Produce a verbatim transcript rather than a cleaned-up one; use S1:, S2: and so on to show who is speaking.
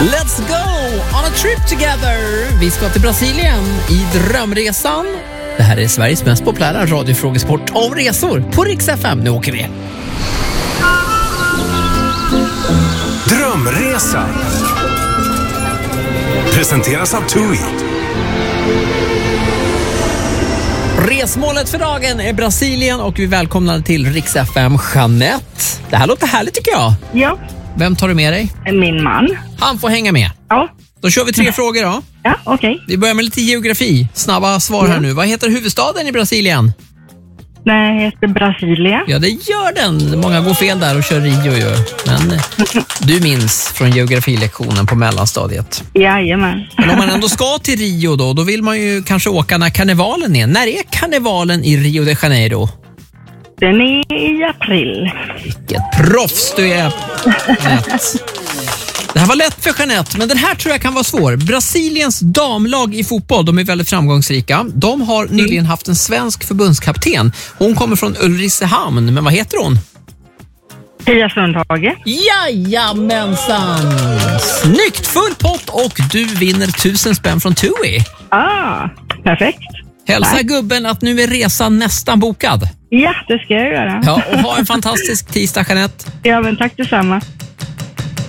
S1: Let's go on a trip together. Vi ska till Brasilien i drömresan. Det här är Sveriges mest populära radiofrågesport om resor på Rix F M. Nu åker vi.
S2: Drömresa presenteras av TUI.
S1: Resmålet för dagen är Brasilien och vi välkomnar till Rix F M Jeanette. Det här låter härligt tycker jag.
S3: Ja.
S1: Vem tar du med dig?
S3: Min man.
S1: Han får hänga med.
S3: Ja.
S1: Då kör vi tre frågor då.
S3: Ja, okej. Okay.
S1: Vi börjar med lite geografi. Snabba svar här
S3: ja.
S1: nu. Vad heter huvudstaden i Brasilien?
S3: Den heter Brasilia.
S1: Ja, det gör den. Många går fel där och kör Rio ju. Men du minns från geografilektionen på mellanstadiet.
S3: Jajamän.
S1: Men om man ändå ska till Rio då, då vill man ju kanske åka när karnevalen är. När är karnevalen i Rio de Janeiro?
S3: Den är i april.
S1: Vilket proffs du är, Jeanette. Det här var lätt för Jeanette, men den här tror jag kan vara svår. Brasiliens damlag i fotboll, de är väldigt framgångsrika. De har nyligen haft en svensk förbundskapten. Hon kommer från Ulricehamn, men vad heter hon?
S3: Pia Sundhage.
S1: Jajamensan! Snyggt, full pott och du vinner tusen spänn från TUI.
S3: Ah, perfekt.
S1: Hälsa
S3: Tack.
S1: gubben att nu är resan nästan bokad.
S3: Ja, det ska jag göra.
S1: Ja, och ha en fantastisk tisdag, Jeanette.
S3: Ja, men tack detsamma.